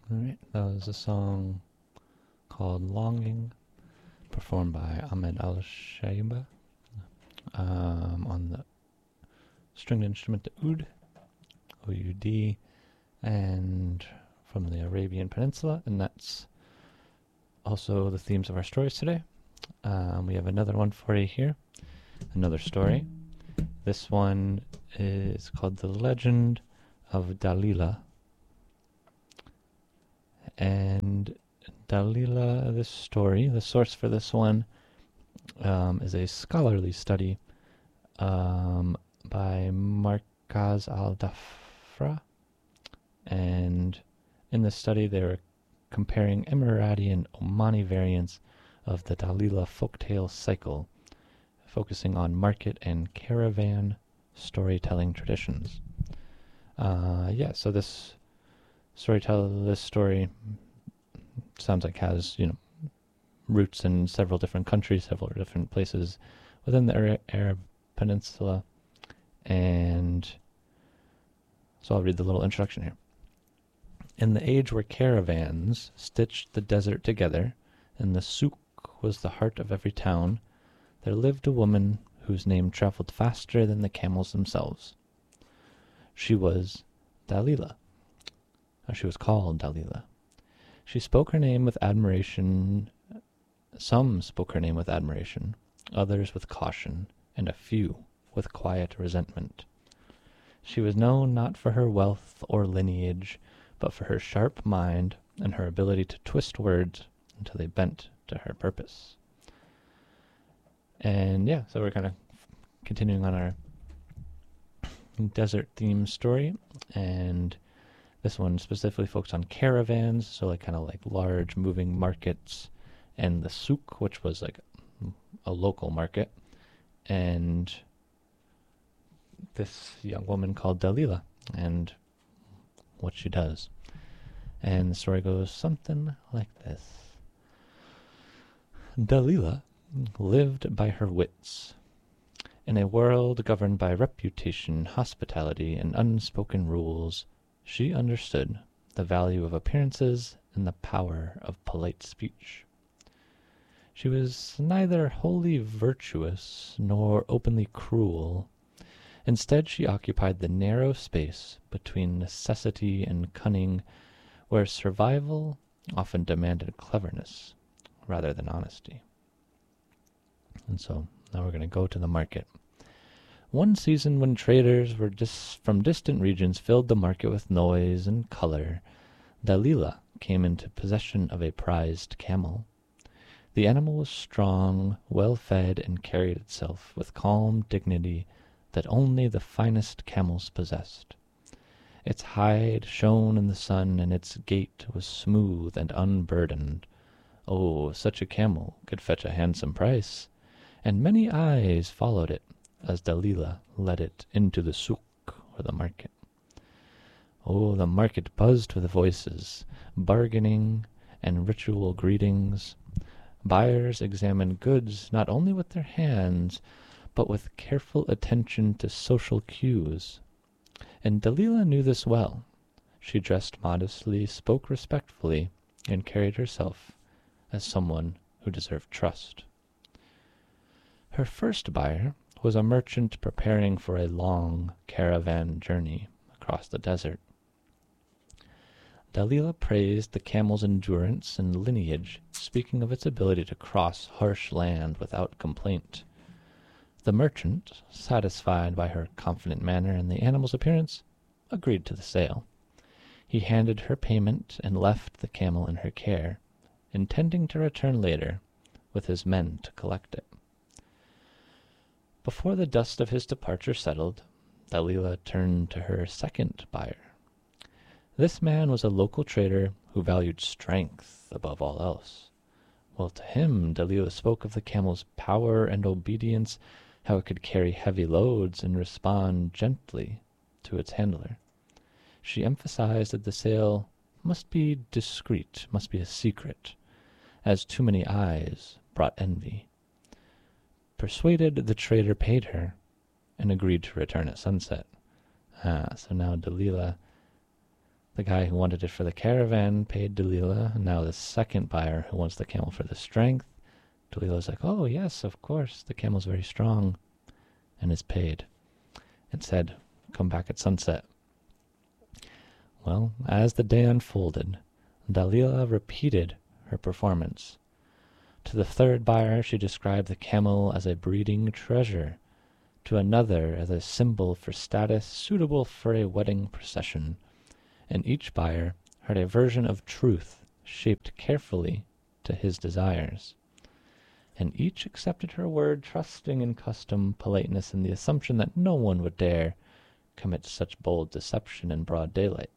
Alright, that was a song called Longing, performed by Ahmed Al Shaiba on the stringed instrument the oud, O-U-D, and from the Arabian Peninsula, and that's also the themes of our stories today. We have another one for you here, another story. This one is called The Legend of Dalila. And Dalila, this story, the source for this one is a scholarly study by Markaz al-Dafra. And in this study, they were comparing Emirati and Omani variants of the Dalila folktale cycle, focusing on market and caravan storytelling traditions. So this story sounds like has, roots in several different countries, several different places within the Arab Peninsula. And so I'll read the little introduction here. In the age where caravans stitched the desert together, and the souk was the heart of every town, there lived a woman whose name traveled faster than the camels themselves. She was Dalila. She was called Dalila. She spoke her name with admiration. Some spoke her name with admiration, others with caution, and a few with quiet resentment. She was known not for her wealth or lineage, but for her sharp mind and her ability to twist words until they bent to her purpose. And so we're kind of continuing on our desert theme story, and this one specifically focused on caravans, so kind of like large moving markets, and the souk, which was like a local market, and this young woman called Dalila and what she does. And the story goes something like this. Dalila lived by her wits. In a world governed by reputation, hospitality, and unspoken rules, she understood the value of appearances and the power of polite speech. She was neither wholly virtuous nor openly cruel. Instead, she occupied the narrow space between necessity and cunning, where survival often demanded cleverness rather than honesty. And so now we're going to go to the market. One season when traders from distant regions filled the market with noise and color, Dalila came into possession of a prized camel. The animal was strong, well-fed, and carried itself with calm dignity that only the finest camels possessed. Its hide shone in the sun, and its gait was smooth and unburdened. Oh, such a camel could fetch a handsome price, and many eyes followed it as Dalila led it into the souk, or the market. Oh, the market buzzed with voices, bargaining, and ritual greetings. Buyers examined goods not only with their hands, but with careful attention to social cues. And Dalila knew this well. She dressed modestly, spoke respectfully, and carried herself as someone who deserved trust. Her first buyer was a merchant preparing for a long caravan journey across the desert. Dalila praised the camel's endurance and lineage, speaking of its ability to cross harsh land without complaint. The merchant, satisfied by her confident manner and the animal's appearance, agreed to the sale. He handed her payment and left the camel in her care, intending to return later with his men to collect it. Before the dust of his departure settled, Dalila turned to her second buyer. This man was a local trader who valued strength above all else. Well, to him, Dalila spoke of the camel's power and obedience, how it could carry heavy loads and respond gently to its handler. She emphasized that the sale must be discreet, must be a secret, as too many eyes brought envy. Persuaded, the trader paid her and agreed to return at sunset. So now Dalila The guy who wanted it for the caravan paid Dalilah, and now the second buyer who wants the camel for the strength. Dalilah's like, oh yes, of course, the camel's very strong, and is paid. It said, come back at sunset. Well, as the day unfolded, Dalilah repeated her performance. To the third buyer she described the camel as a breeding treasure, to another as a symbol for status suitable for a wedding procession, and each buyer heard a version of truth shaped carefully to his desires. And each accepted her word, trusting in custom, politeness, and the assumption that no one would dare commit such bold deception in broad daylight.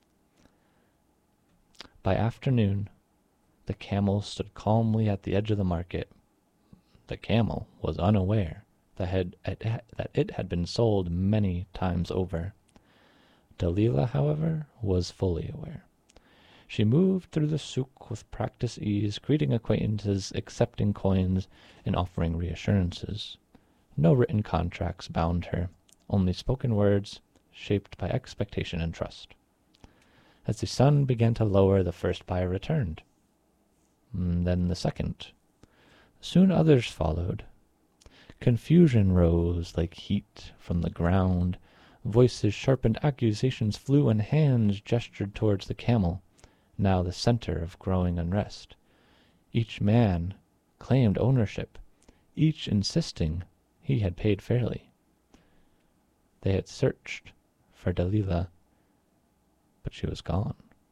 By afternoon, the camel stood calmly at the edge of the market. The camel was unaware that it had been sold many times over. Dalilah, however, was fully aware. She moved through the souk with practiced ease, greeting acquaintances, accepting coins, and offering reassurances. No written contracts bound her, only spoken words shaped by expectation and trust. As the sun began to lower, the first buyer returned. Then the second. Soon others followed. Confusion rose like heat from the ground. Voices sharpened, accusations flew, and hands gestured towards the camel, now the center of growing unrest. Each man claimed ownership, each insisting he had paid fairly. They had searched for Dalilah, but she was gone.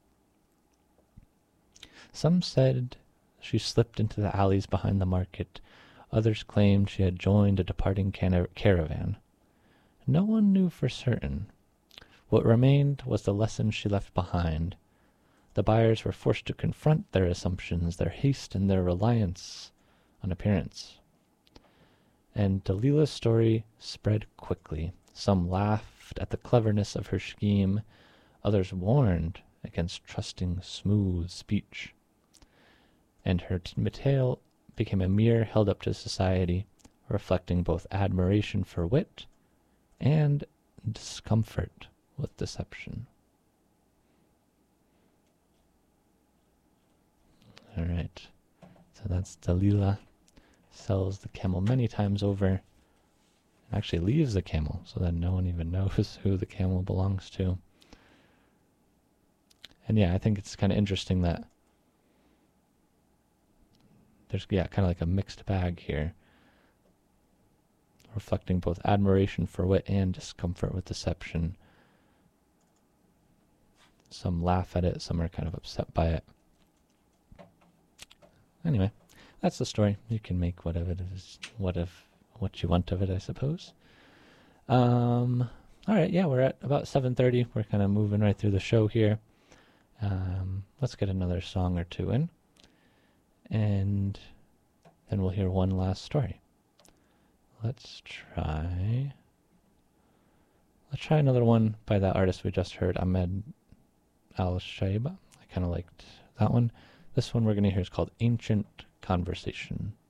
Some said she slipped into the alleys behind the market. Others claimed she had joined a departing caravan. No one knew for certain. What remained was the lesson she left behind. The buyers were forced to confront their assumptions, their haste, and their reliance on appearance. And Dalilah's story spread quickly. Some laughed at the cleverness of her scheme. Others warned against trusting smooth speech. And her tale became a mirror held up to society, reflecting both admiration for wit and discomfort with deception. All right, so that's Dalilah. Sells the camel many times over, and actually leaves the camel so that no one even knows who the camel belongs to. And yeah, I think it's kind of interesting that there's, kind of like a mixed bag here, reflecting both admiration for wit and discomfort with deception. Some laugh at it, some are kind of upset by it. Anyway, that's the story. You can make what you want of it, I suppose. All right, yeah, we're at about 7:30. We're kind of moving right through the show here. Let's get another song or two in, and then we'll hear one last story. Let's try another one by that artist we just heard, Ahmed Al-Shaiba. I kind of liked that one. This one we're going to hear is called Ancient Conversation.